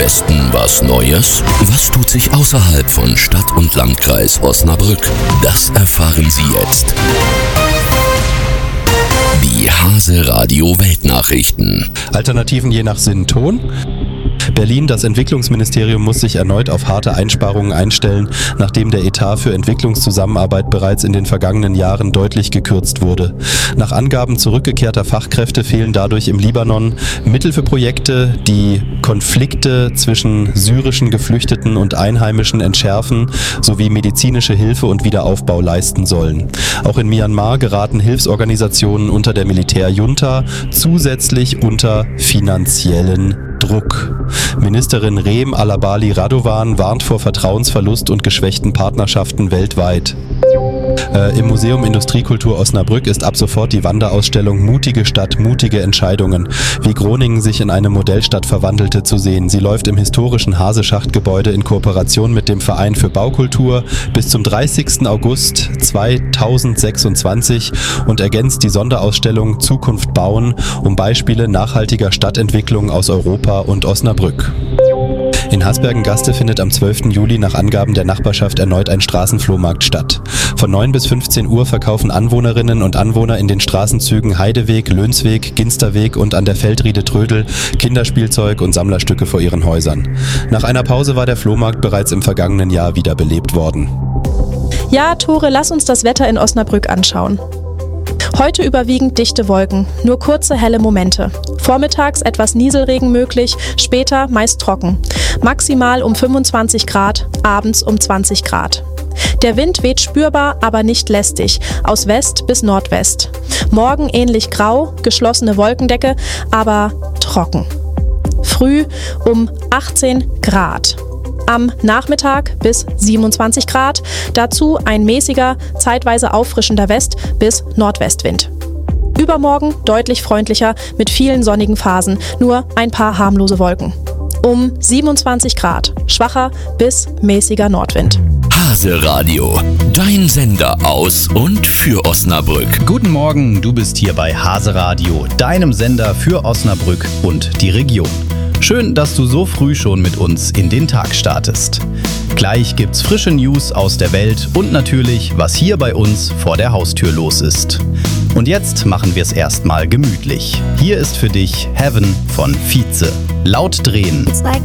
Westen was Neues? Was tut sich außerhalb von Stadt und Landkreis Osnabrück? Das erfahren Sie jetzt. Die Hase Radio Weltnachrichten. Alternativen je nach Sinn, Ton. Berlin, das Entwicklungsministerium muss sich erneut auf harte Einsparungen einstellen, nachdem der Etat für Entwicklungszusammenarbeit bereits in den vergangenen Jahren deutlich gekürzt wurde. Nach Angaben zurückgekehrter Fachkräfte fehlen dadurch im Libanon Mittel für Projekte, die Konflikte zwischen syrischen Geflüchteten und Einheimischen entschärfen, sowie medizinische Hilfe und Wiederaufbau leisten sollen. Auch in Myanmar geraten Hilfsorganisationen unter der Militärjunta zusätzlich unter finanziellen Druck. Ministerin Reem Alabali Radovan warnt vor Vertrauensverlust und geschwächten Partnerschaften weltweit. Im Museum Industriekultur Osnabrück ist ab sofort die Wanderausstellung Mutige Stadt, mutige Entscheidungen, wie Groningen sich in eine Modellstadt verwandelte, zu sehen. Sie läuft im historischen Haseschacht-Gebäude in Kooperation mit dem Verein für Baukultur bis zum 30. August 2026 und ergänzt die Sonderausstellung Zukunft bauen um Beispiele nachhaltiger Stadtentwicklung aus Europa und Osnabrück. In Hasbergen-Gaste findet am 12. Juli nach Angaben der Nachbarschaft erneut ein Straßenflohmarkt statt. Von 9 bis 15 Uhr verkaufen Anwohnerinnen und Anwohner in den Straßenzügen Heideweg, Lönsweg, Ginsterweg und an der Feldriede Trödel Kinderspielzeug und Sammlerstücke vor ihren Häusern. Nach einer Pause war der Flohmarkt bereits im vergangenen Jahr wiederbelebt worden. Ja, Tore, lass uns das Wetter in Osnabrück anschauen. Heute überwiegend dichte Wolken, nur kurze helle Momente. Vormittags etwas Nieselregen möglich, später meist trocken. Maximal um 25 Grad, abends um 20 Grad. Der Wind weht spürbar, aber nicht lästig, aus West bis Nordwest. Morgen ähnlich grau, geschlossene Wolkendecke, aber trocken. Früh um 18 Grad. Am Nachmittag bis 27 Grad, dazu ein mäßiger, zeitweise auffrischender West- bis Nordwestwind. Übermorgen deutlich freundlicher mit vielen sonnigen Phasen, nur ein paar harmlose Wolken. Um 27 Grad, schwacher bis mäßiger Nordwind. Hase Radio, dein Sender aus und für Osnabrück. Guten Morgen, du bist hier bei Hase Radio, deinem Sender für Osnabrück und die Region. Schön, dass du so früh schon mit uns in den Tag startest. Gleich gibt's frische News aus der Welt und natürlich, was hier bei uns vor der Haustür los ist. Und jetzt machen wir es erstmal gemütlich. Hier ist für dich Heaven von Vize. Laut drehen. It's like